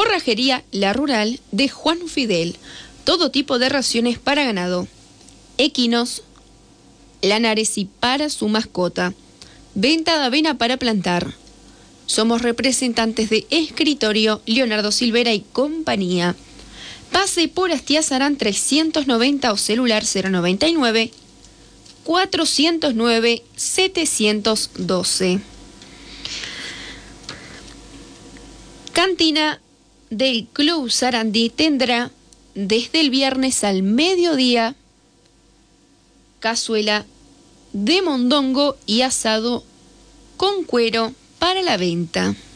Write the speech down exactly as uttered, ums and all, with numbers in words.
Forrajería La Rural de Juan Fidel. Todo tipo de raciones para ganado. Equinos, lanares y para su mascota. Venta de avena para plantar. Somos representantes de Escritorio Leonardo Silvera y compañía. Pase por Astiazarán trescientos noventa o celular cero noventa y nueve, cuatrocientos nueve, setecientos doce. Cantina del Club Sarandí tendrá desde el viernes al mediodía cazuela de mondongo y asado con cuero para la venta.